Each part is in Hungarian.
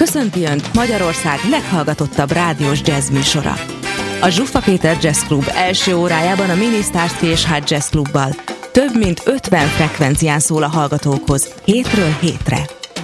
Köszönti Önt Magyarország leghallgatottabb rádiós jazz műsora. A Zsuffa Péter Jazz Club első órájában a Ministars TSH Jazz Clubbal több mint 50 frekvencián szól a hallgatókhoz, hétről hétre.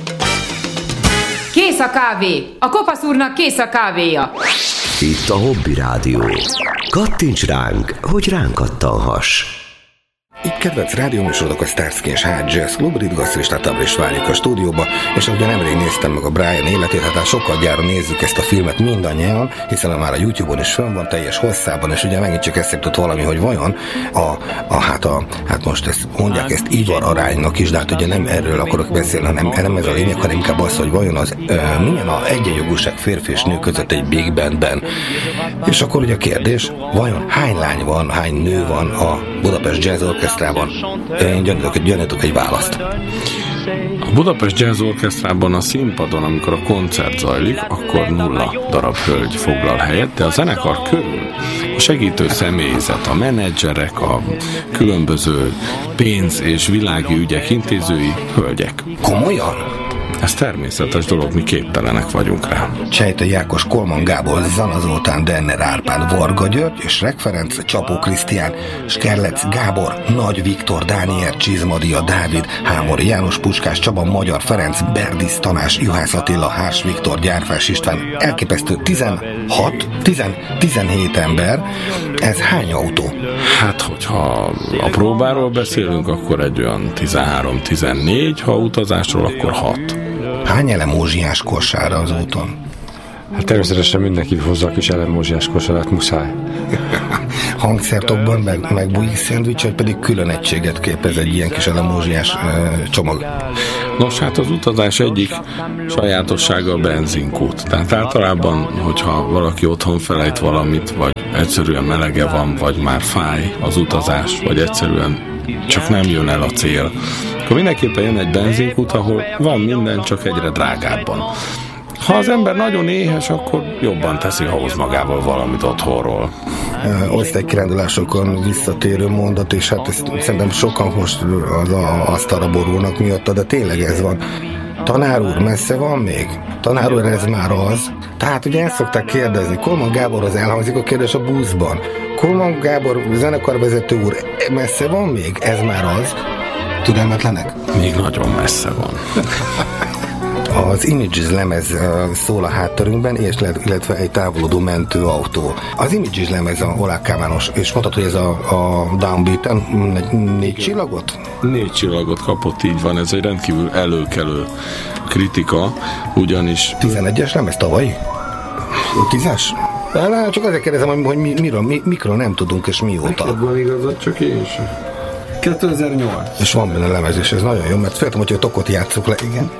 Kész a kávé! A kopasz úrnak kész a kávéja! Itt a Hobby Rádió. Kattints ránk, hogy ránk kattanhass. Itt kedvenc rádióműsorok a Starsky & Jazz Club, Ritgasz és Tatabra is várjuk a stúdióba, és ahogy nemrég néztem meg a Brian életét, hát sokkal gyára nézzük ezt a filmet mindannyian, hiszen már a YouTube-on is fönn van teljes hosszában, és ugye megint csak eszébe jutott valami, hogy vajon hát most ezt mondják ezt ivar aránynak is, de hát ugye nem erről akarok beszélni, nem ez a lényeg, hanem inkább az, hogy vajon az milyen a egyenjogúság férfi és nő között egy big bandben. És akkor ugye a kérdés, vajon hány lány van, hány nő van a Budapest Jazz Orchestrában? Én gyanítok egy választ. A Budapest Jazz Orchestrában a színpadon, amikor a koncert zajlik, akkor 0 darab hölgy foglal helyet, de a zenekar körül a segítő személyzet, a menedzserek, a különböző pénz- és világi ügyek intézői hölgyek. Komolyan? Ez természetes dolog, mi képtelenek vagyunk rá. Csejte Jákos, Kolman Gábor, Zana Zoltán, Denner Árpád, Varga György és Rek Ferenc, Csapó Krisztián, Skerlec Gábor, Nagy Viktor, Dániel Csizmadia, Dávid, Hámori János, Puskás Csaba, Magyar Ferenc, Berdisz Tamás, Juhász Attila, Hárs Viktor, Gyárfás István, elképesztő 17 ember. Ez hány autó? Hát, hogyha a próbáról beszélünk, akkor egy olyan 13-14, ha utazásról, akkor 6. Hány elemózsiás kosárra az úton? Hát természetesen mindenki hozza a kis elemózsiás kosarát, muszáj. Hangszertokban, meg bujik szendvics, vagy pedig külön egységet képez egy ilyen kis elemózsiás csomag? Nos, hát az utazás egyik sajátossága a benzinkút. Tehát általában, hogyha valaki otthon felejt valamit, vagy egyszerűen melege van, vagy már fáj az utazás, vagy egyszerűen csak nem jön el a cél, akkor mindenképpen jön egy benzinkút, ahol van minden, csak egyre drágábban. Ha az ember nagyon éhes, akkor jobban teszi, ha hoz magával valamit otthonról. Osztálykirándulásokon visszatérő mondat, és hát ezt szerintem sokan most az asztalra borulnak miatta, de tényleg ez van. Tanár úr, messze van még? Tanár úr, ez már az. Tehát ugye ezt szokták kérdezni. Kolman Gáborhoz elhangzik a kérdés a buszban. Kolman Gábor, zenekarvezető úr, messze van még? Ez már az. Türelmetlenek? Még nagyon messze van. Az Images lemez szól a hátterünkben, illetve egy távolodó mentőautó. Az Images lemez a Oláh Kálmános, és mondtad, hogy ez a Downbeat-en 4 csillagot? 4 csillagot kapott, így van, ez egy rendkívül előkelő kritika, ugyanis... 11-es lemez tavalyi? 10-es? Csak azért kérdezem, hogy mikről nem tudunk, és mióta. Van igazad, csak én sem. 2008. És van benne lemez, és ez nagyon jó, mert féltem, hogy a tokot játsszuk le, igen.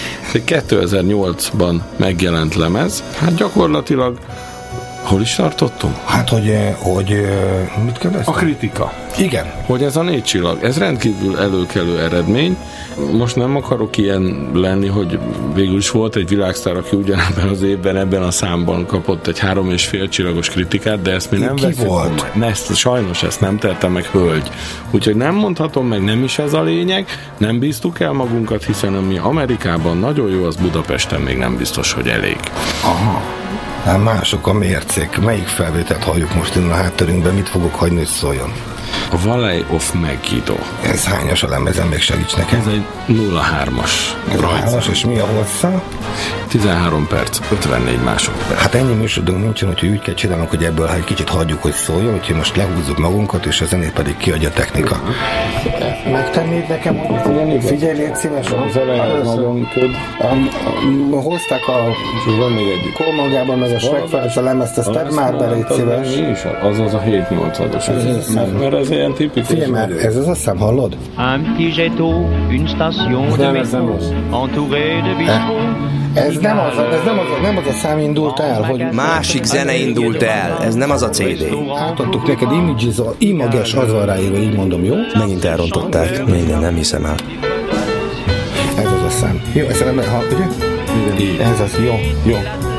2008-ban megjelent lemez, hát gyakorlatilag hol is tartottunk? Hát, hogy mit kérdeztem? A kritika. Igen. Hogy ez a 4 csillag, ez rendkívül előkelő eredmény. Most nem akarok ilyen lenni, hogy végül is volt egy világsztár, aki ugyanebben az évben, ebben a számban kapott egy 3,5 csillagos kritikát, de ezt mi nem veszünk. Ki volt? Sajnos ezt nem tettem meg, hölgy. Úgyhogy nem mondhatom meg, nem is ez a lényeg, nem bíztuk el magunkat, hiszen ami Amerikában nagyon jó, az Budapesten még nem biztos, hogy elég. Aha. Hát mások a mércék. Melyik felvételt halljuk most innen a hátterünkben? Mit fogok hagyni, hogy szóljon? A Valley of Megiddo. Ez hányas a lemezen? Még segíts nekem. Ez egy 03-as rajt. És mi a hossza? 13 perc, 54 másodperc. Hát ennyi műsorodunk nincsen, úgyhogy úgy kell csinálnunk, hogy ebből egy kicsit hagyjuk, hogy szóljon, úgyhogy most lehúzzuk magunkat, és a zenét pedig kiadja a technika. Megtennéd nekem, hogy figyelj, légy szíves, az elejét nagyon tud. Hozták van még egy Kolmagában, meg a Srekfeles a lemezt, ezt tedd már be, légy szíves. Az a 7-8-as. Mert ez ilyen tipikus. Figyelj már, ez az, azt hiszem, hallod? Un petit jet d'eau, une station de métro, entouré de bistrots. Ez nem az a szám indult el, hogy... Másik zene indult el, ez nem az a CD. Átadtuk neked Images, az van ráírva, így mondom, jó? Megint elrontották, minden, nem hiszem el. Ez az a szám. Jó, ezt nem, ugye? Ez az, jó.